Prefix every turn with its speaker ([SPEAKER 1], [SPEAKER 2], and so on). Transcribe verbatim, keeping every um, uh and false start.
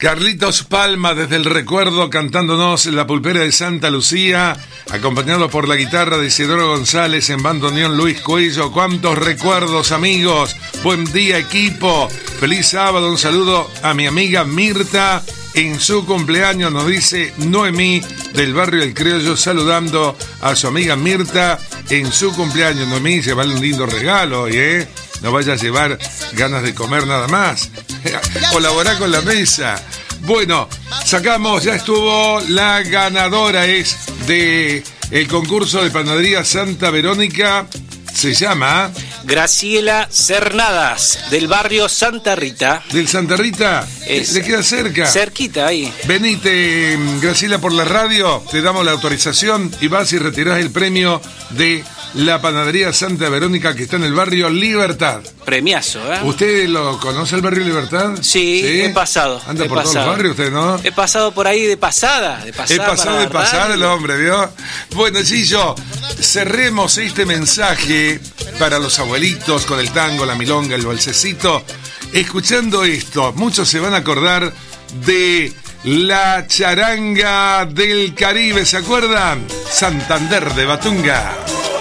[SPEAKER 1] Carlitos Palma desde el recuerdo cantándonos La Pulpera de Santa Lucía, acompañado por la guitarra de Isidoro González, en bandoneón Luis Cuello. ¡Cuántos recuerdos, amigos! Buen día, equipo. Feliz sábado. Un saludo a mi amiga Mirta en su cumpleaños, nos dice Noemí del barrio El Criollo, saludando a su amiga Mirta en su cumpleaños. Noemí, llevarle un lindo regalo hoy, ¿eh? No vaya a llevar ganas de comer nada más. Colaborar con la mesa. Bueno, sacamos, ya estuvo la ganadora, es de el concurso de panadería Santa Verónica. Se llama
[SPEAKER 2] Graciela Cernadas, del barrio Santa Rita.
[SPEAKER 1] ¿Del Santa Rita?
[SPEAKER 2] Es,
[SPEAKER 1] ¿Le queda cerca?
[SPEAKER 2] Cerquita, ahí.
[SPEAKER 1] Venite, Graciela, por la radio, te damos la autorización y vas y retirás el premio de la panadería Santa Verónica, que está en el barrio Libertad.
[SPEAKER 2] Premiazo, ¿eh?
[SPEAKER 1] ¿Usted lo conoce, el barrio Libertad?
[SPEAKER 2] Sí, ¿Sí? he pasado.
[SPEAKER 1] Anda
[SPEAKER 2] he
[SPEAKER 1] por
[SPEAKER 2] pasado.
[SPEAKER 1] todos los barrios usted, ¿no?
[SPEAKER 2] He pasado por ahí de pasada, de pasada.
[SPEAKER 1] He pasado de pasada el hombre, ¿vio? Bueno, Gillo, cerremos este mensaje para los abuelitos con el tango, la milonga, el balsecito. Escuchando esto, muchos se van a acordar de la charanga del Caribe, ¿se acuerdan? Santander de Batunga.